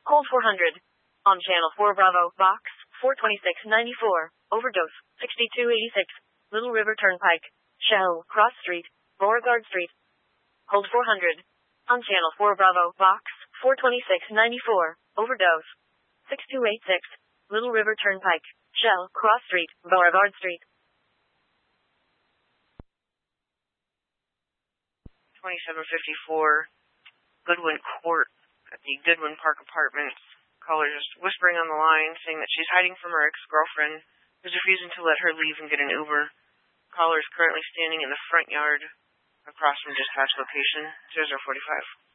Hold 400. On channel 4 Bravo, box 42694. Overdose 6286. Little River Turnpike. Shell, Cross Street, Beauregard Street. Hold 400. On channel 4 Bravo, box 42694. Overdose 6286. Little River Turnpike. Shell, Cross Street, Beauregard Street. 2754 Goodwin Court at the Goodwin Park Apartments. Caller just whispering on the line, saying that she's hiding from her ex-girlfriend, who's refusing to let her leave and get an Uber. Caller is currently standing in the front yard across from dispatch location 0045.